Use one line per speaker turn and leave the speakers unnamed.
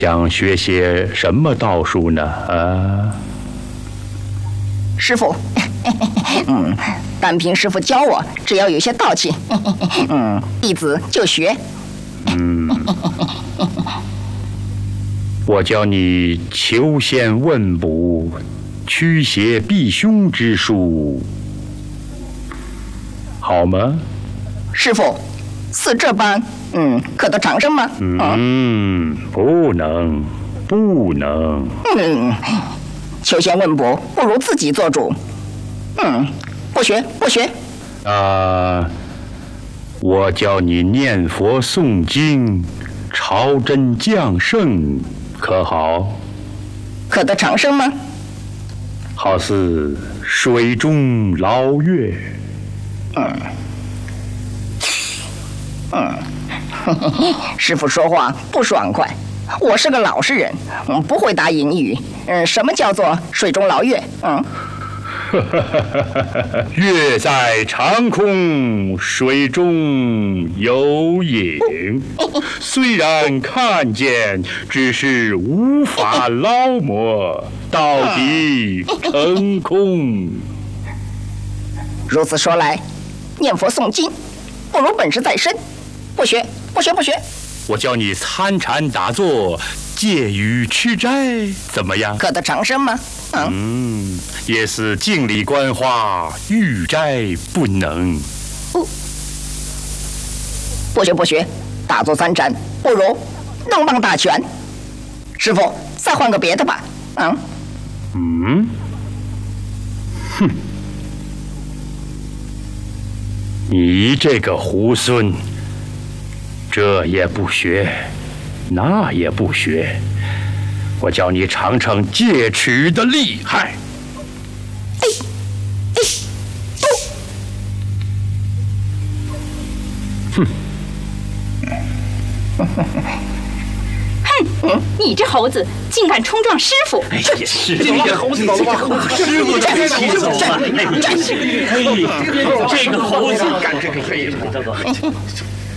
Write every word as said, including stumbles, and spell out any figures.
想学些什么道术呢？啊，
师傅，嗯，单凭师傅教我，只要有些道气，嗯，弟子就学。
嗯，我教你求仙问卜、驱邪避凶之术，好吗？
师傅，似这般，嗯，可得长生吗？
嗯，不能，不能。
嗯，求仙问卜，不如自己做主。嗯，不学，不学。
啊，我教你念佛诵经，朝真降圣，可好？
可得长生吗？
好似水中捞月。
嗯。嗯，师傅说话不爽快。我是个老实人，嗯，不会答隐语。嗯，什么叫做水中捞月？嗯，
月在长空，水中有影。虽然看见，只是无法捞摸，到底成空。
如此说来，念佛诵经，不如本事在身。不学，不学，不学！
我教你参禅打坐，戒语吃斋，怎么样？
可得长生吗？
嗯，嗯也是净里观花，欲斋不能。
不，不学不学，打坐参禅，不如弄棒打拳。师傅，再换个别的吧。嗯。
嗯。哼。你这个猢狲！这也不学，那也不学，我教你尝尝戒尺的厉害。
哎哎
不！
哼！哼！你这猴子竟敢冲撞师傅！
哎呀，是这个猴子，这个猴子，师傅这个起走了！哎，这个黑，这个猴子干这个黑。